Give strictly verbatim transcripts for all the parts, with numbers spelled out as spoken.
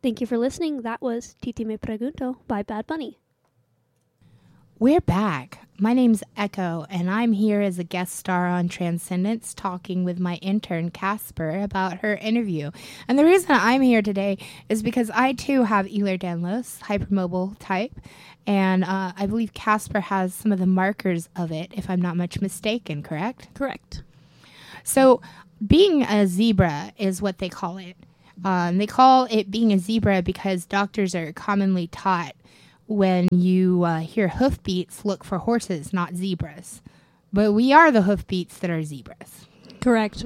Thank you for listening. That was Titi Me Pregunto by Bad Bunny. We're back. My name's Echo, and I'm here as a guest star on Transcendence talking with my intern, Casper, about her interview. And the reason I'm here today is because I, too, have Ehlers-Danlos, hypermobile type, and uh, I believe Casper has some of the markers of it, if I'm not much mistaken, correct? Correct. So being a zebra is what they call it. Um, they call it being a zebra because doctors are commonly taught when you uh, hear hoofbeats, look for horses, not zebras. But we are the hoofbeats that are zebras. Correct.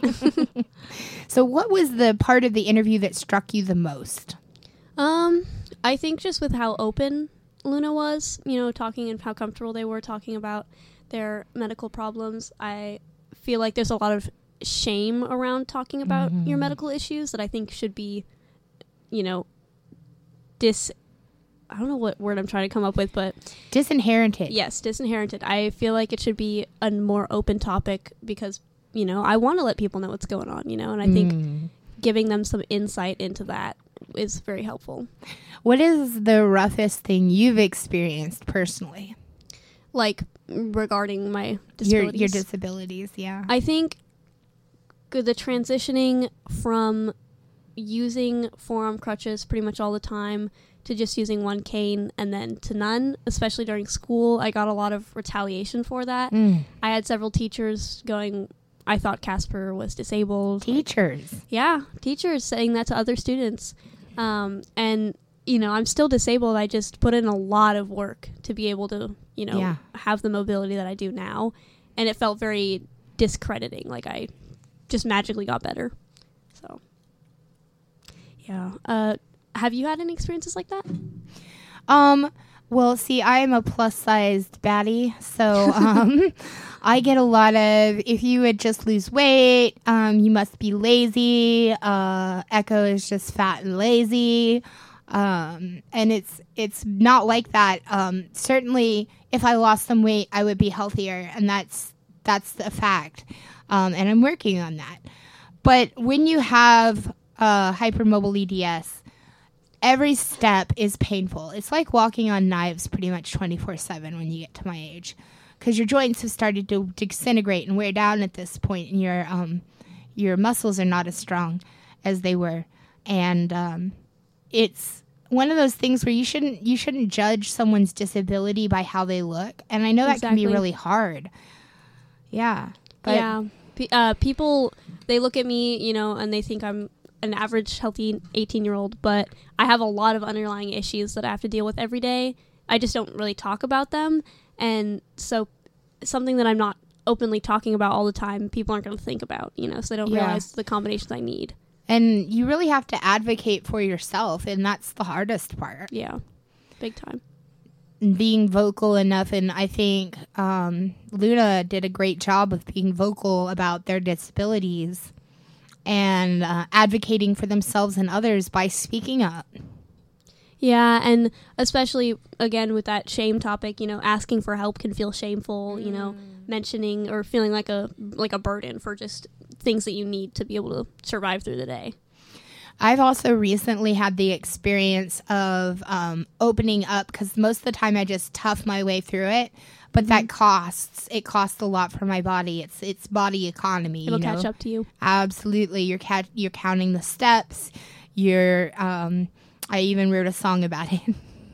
So what was the part of the interview that struck you the most? Um, I think just with how open Luna was, you know, talking and how comfortable they were talking about their medical problems. I feel like there's a lot of shame around talking about mm-hmm. your medical issues that I think should be, you know, dis... I don't know what word I'm trying to come up with, but... Disinherited. Yes, disinherited. I feel like it should be a more open topic because, you know, I want to let people know what's going on, you know, and I think mm. giving them some insight into that is very helpful. What is the roughest thing you've experienced personally? Like, regarding my disabilities? Your, your disabilities, yeah. I think the transitioning from using forearm crutches pretty much all the time to just using one cane and then to none, especially during school. I got a lot of retaliation for that. Mm. I had several teachers going, I thought Casper was disabled. Teachers? Like, yeah, teachers saying that to other students. Um, and, you know, I'm still disabled. I just put in a lot of work to be able to, you know, yeah. have the mobility that I do now. And it felt very discrediting. Like I just magically got better. So, yeah. Uh, Have you had any experiences like that? Um, well, see, I am a plus-sized baddie, so um, I get a lot of, if you would just lose weight, um, you must be lazy. Uh, Echo is just fat and lazy. Um, and it's it's not like that. Um, certainly, if I lost some weight, I would be healthier, and that's that's the fact. Um, and I'm working on that. But when you have uh, hypermobile E D S, every step is painful. It's like walking on knives pretty much twenty-four seven when you get to my age, because your joints have started to disintegrate and wear down at this point, and your um, your muscles are not as strong as they were. And um, it's one of those things where you shouldn't you shouldn't judge someone's disability by how they look. And I know that exactly. can be really hard. Yeah. But yeah. P- uh, people, they look at me, you know, and they think I'm an average healthy eighteen-year-old, but I have a lot of underlying issues that I have to deal with every day. I just don't really talk about them. And so something that I'm not openly talking about all the time, people aren't going to think about, you know, so they don't yeah. realize the combinations I need. And you really have to advocate for yourself, and that's the hardest part. Yeah, big time. Being vocal enough, and I think um, Luna did a great job of being vocal about their disabilities and uh, advocating for themselves and others by speaking up. Yeah, and especially, again, with that shame topic, you know, asking for help can feel shameful, mm. you know, mentioning or feeling like a like a burden for just things that you need to be able to survive through the day. I've also recently had the experience of um, opening up, because most of the time I just tough my way through it, but mm-hmm. that costs. It costs a lot for my body. It's it's body economy. It'll you know? catch up to you. Absolutely. You're ca- you're counting the steps. You're. Um, I even wrote a song about it.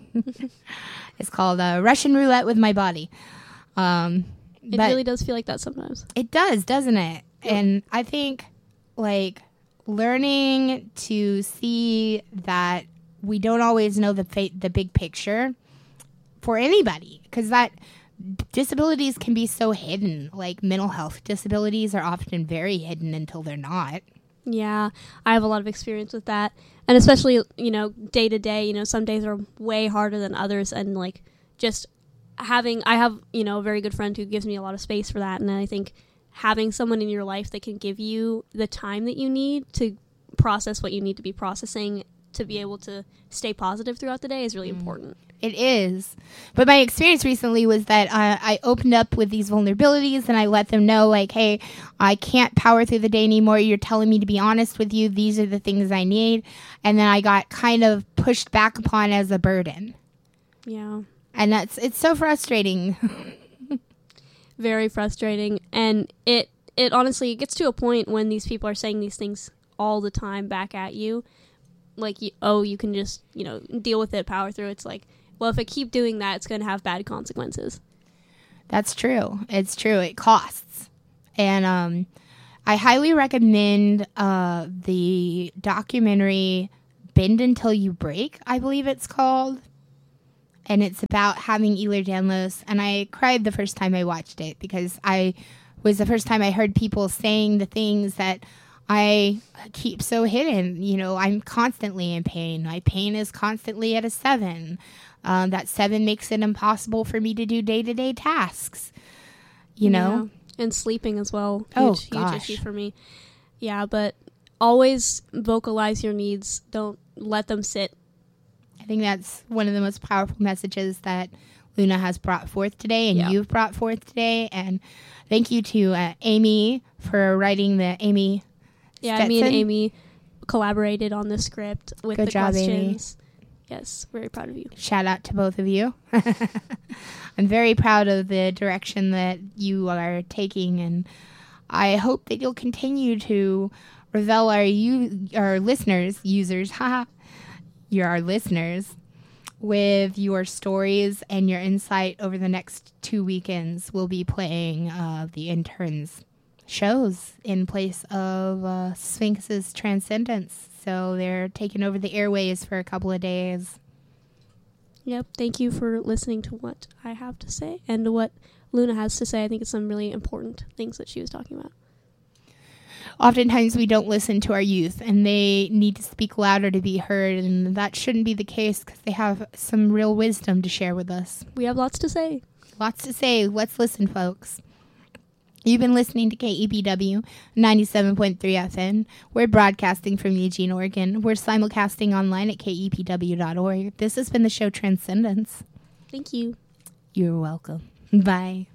It's called uh, Russian Roulette with My Body. Um, it really does feel like that sometimes. It does, doesn't it? Yeah. And I think, like, learning to see that we don't always know the fa- the big picture for anybody, because that disabilities can be so hidden. Like, mental health disabilities are often very hidden until they're not. Yeah, I have a lot of experience with that. And especially, you know, day to day, you know, some days are way harder than others. And, like, just having, I have, you know, a very good friend who gives me a lot of space for that. And I think having someone in your life that can give you the time that you need to process what you need to be processing to be able to stay positive throughout the day is really mm. important. It is. But my experience recently was that uh, I opened up with these vulnerabilities and I let them know, like, hey, I can't power through the day anymore. You're telling me to be honest with you. These are the things I need. And then I got kind of pushed back upon as a burden. Yeah. And that's, it's so frustrating. Very frustrating. And it, it honestly, it gets to a point when these people are saying these things all the time back at you. Like, you, oh, you can just, you know, deal with it, power through. It's like, well, if I keep doing that, it's going to have bad consequences. That's true. It's true. It costs. And um, I highly recommend uh, the documentary Bend Until You Break, I believe it's called. And it's about having Ehlers-Danlos. And I cried the first time I watched it because I was the first time I heard people saying the things that I keep so hidden. You know, I'm constantly in pain. My pain is constantly at a seven. Um, that seven makes it impossible for me to do day-to-day tasks, you know? Yeah. And sleeping as well. Huge, oh, huge gosh. issue for me. Yeah, but always vocalize your needs. Don't let them sit. I think that's one of the most powerful messages that Luna has brought forth today and yep. you've brought forth today. And thank you to uh, Amy for writing the Amy Yeah, Stetson. Me and Amy collaborated on the script with Good the job, questions. Amy. Yes, very proud of you. Shout out to both of you. I'm very proud of the direction that you are taking, and I hope that you'll continue to revel our you our listeners, users, haha, you're our listeners, with your stories and your insight over the next two weekends. We'll be playing uh, the interns shows in place of uh, Sphinx's Transcendence. So they're taking over the airways for a couple of days. Yep. Thank you for listening to what I have to say and to what Luna has to say. I think it's some really important things that she was talking about. Oftentimes we don't listen to our youth and they need to speak louder to be heard, and that shouldn't be the case because they have some real wisdom to share with us. We have lots to say. Lots to say. Let's listen, folks. You've been listening to K E P W ninety-seven point three F M. We're broadcasting from Eugene, Oregon. We're simulcasting online at K E P W dot org. This has been the show Transcendence. Thank you. You're welcome. Bye.